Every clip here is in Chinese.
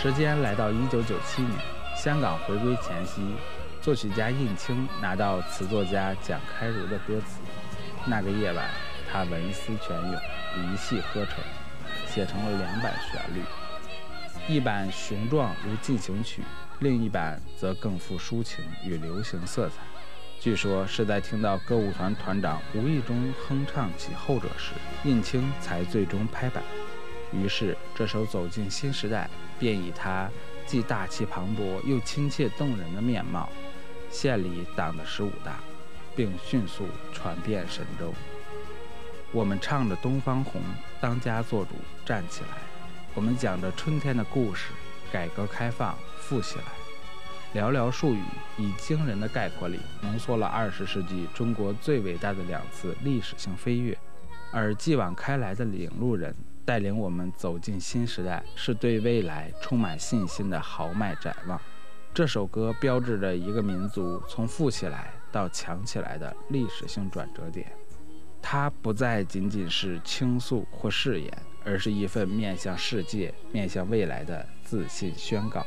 时间来到1997年，香港回归前夕，作曲家印青拿到词作家蒋开儒的歌词。那个夜晚，他文思泉涌，一气呵成，写成了2版旋律，一版雄壮如进行曲，另一版则更富抒情与流行色彩。据说是在听到歌舞团团长无意中哼唱起后者时，印青才最终拍板。于是这首《走进新时代》便以他既大气磅礴又亲切动人的面貌，献礼党的15大，并迅速传遍神州。我们唱着东方红，当家作主站起来，我们讲着春天的故事，改革开放富起来。寥寥数语以惊人的概括力浓缩了20世纪中国最伟大的2次历史性飞跃，而继往开来的领路人带领我们走进新时代，是对未来充满信心的豪迈展望。这首歌标志着一个民族从富起来到强起来的历史性转折点，它不再仅仅是倾诉或誓言，而是一份面向世界、面向未来的自信宣告。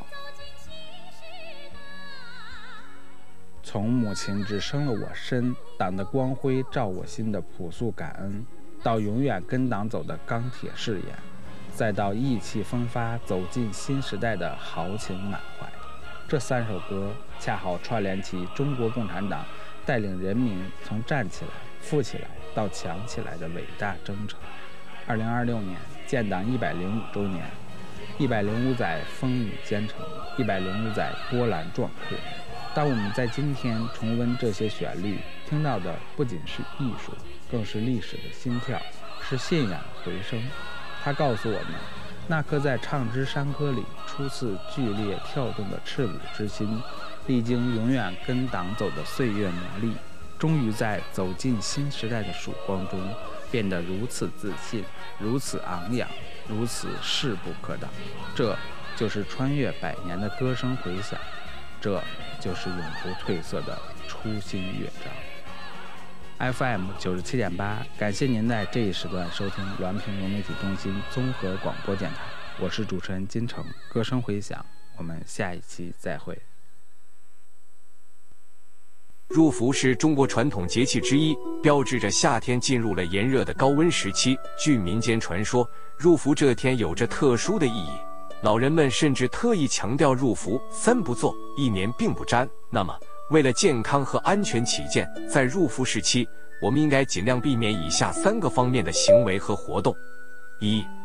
从母亲只生了我身，党的光辉照我心的朴素感恩，到永远跟党走的钢铁誓言，再到意气风发走进新时代的豪情满怀，这3首歌恰好串联起中国共产党带领人民从站起来、富起来到强起来的伟大征程。2026年建党105周年，105载风雨兼程，105载波澜壮阔。当我们在今天重温这些旋律，听到的不仅是艺术，更是历史的心跳，是信仰的回声。它告诉我们，那颗在唱支山歌里初次剧烈跳动的赤子之心，历经永远跟党走的岁月磨砺，终于在走进新时代的曙光中变得如此自信，如此昂扬，如此势不可挡。这就是穿越100年的歌声回响，这就是永不褪色的初心乐章。FM 97.8，感谢您在这一时段收听滦平融媒体中心综合广播电台，我是主持人金城，歌声回响，我们下一期再会。 入伏是中国传统节气之一，标志着夏天进入了炎热的高温时期。据民间传说，入伏这天有着特殊的意义，老人们甚至特意强调入伏3不做，1年并不沾。那么为了健康和安全起见，在入伏时期，我们应该尽量避免以下3个方面的行为和活动：1